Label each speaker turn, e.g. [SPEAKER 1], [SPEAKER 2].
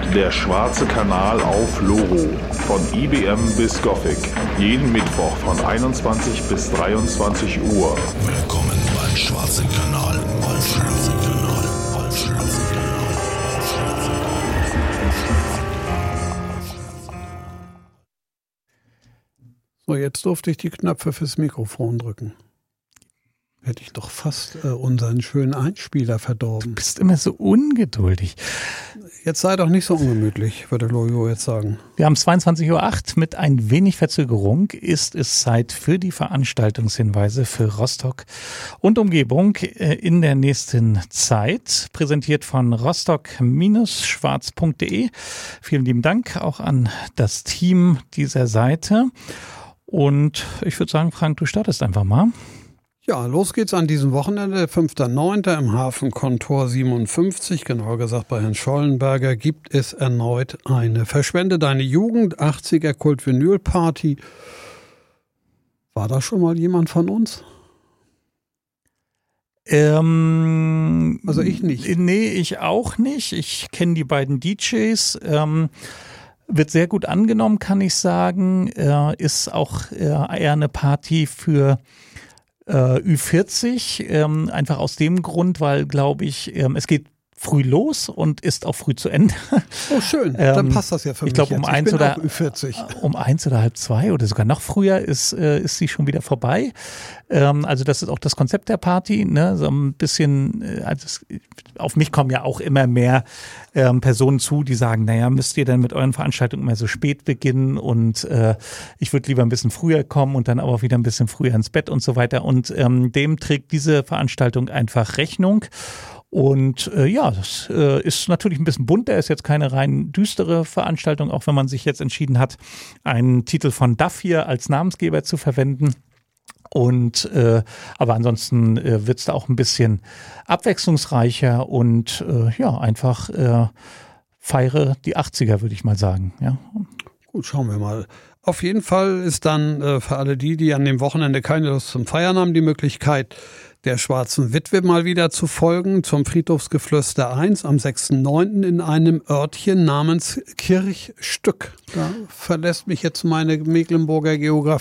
[SPEAKER 1] Der schwarze Kanal auf Loro. Von IBM bis Gothic. Jeden Mittwoch von 21 bis 23 Uhr.
[SPEAKER 2] Willkommen beim schwarzen Kanal auf Loro.
[SPEAKER 3] So, jetzt durfte ich die Knöpfe fürs Mikrofon drücken. Hätte ich doch fast unseren schönen Einspieler verdorben.
[SPEAKER 4] Du bist immer so ungeduldig.
[SPEAKER 3] Jetzt sei doch nicht so ungemütlich, würde Lojo jetzt sagen.
[SPEAKER 4] Wir haben 22:08 Uhr. Mit ein wenig Verzögerung ist es Zeit für die Veranstaltungshinweise für Rostock und Umgebung in der nächsten Zeit. Präsentiert von rostock-schwarz.de. Vielen lieben Dank auch an das Team dieser Seite. Und ich würde sagen, Frank, du startest einfach mal.
[SPEAKER 3] Ja, los geht's an diesem Wochenende, 5.9. im Hafenkontor 57, genauer gesagt bei Herrn Schollenberger, gibt es erneut eine Verschwende deine Jugend 80er Kult-Vinyl-Party. War da schon mal jemand von uns? Also ich nicht.
[SPEAKER 4] Nee, ich auch nicht. Ich kenne die beiden DJs. Wird sehr gut angenommen, kann ich sagen. Ist auch eher eine Party für Ü40, einfach aus dem Grund, weil, glaube ich, es geht früh los und ist auch früh zu Ende.
[SPEAKER 3] Oh, schön. Dann passt das ja für mich.
[SPEAKER 4] Ich glaube, um eins oder
[SPEAKER 3] Ü40.
[SPEAKER 4] um 1 oder halb 2 oder sogar noch früher ist sie schon wieder vorbei. Also das ist auch das Konzept der Party, ne? So ein bisschen, auf mich kommen ja auch immer mehr Personen zu, die sagen, naja, müsst ihr denn mit euren Veranstaltungen immer so spät beginnen und ich würde lieber ein bisschen früher kommen und dann aber auch wieder ein bisschen früher ins Bett und so weiter. Und dem trägt diese Veranstaltung einfach Rechnung. Und das ist natürlich ein bisschen bunter, ist jetzt keine rein düstere Veranstaltung, auch wenn man sich jetzt entschieden hat, einen Titel von Duff hier als Namensgeber zu verwenden. Und aber ansonsten wird es da auch ein bisschen abwechslungsreicher und einfach feiere die 80er, würde ich mal sagen. Ja.
[SPEAKER 3] Gut, schauen wir mal. Auf jeden Fall ist dann für alle die an dem Wochenende keine Lust zum Feiern haben, die Möglichkeit, der Schwarzen Witwe mal wieder zu folgen zum Friedhofsgeflüster 1 am 6.9. in einem Örtchen namens Kirchstück. Da verlässt mich jetzt meine Mecklenburger Geografie.